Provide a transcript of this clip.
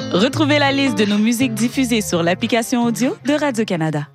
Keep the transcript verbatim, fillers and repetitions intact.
Retrouvez la liste de nos musiques diffusées sur l'application audio de Radio-Canada.